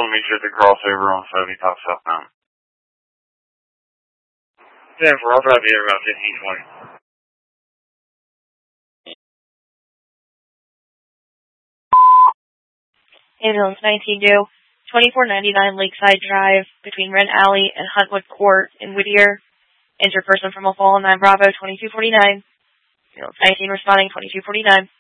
will meet you at the crossover on 70 Top Southbound. Yeah, I'll drive you here about 15, 20. Ambulance 19 due, 2499 Lakeside Drive, between Wren Alley and Huntwood Court in Whittier. Injured person from a fall, 9 Bravo, 2249. Ambulance 19 responding, 2249.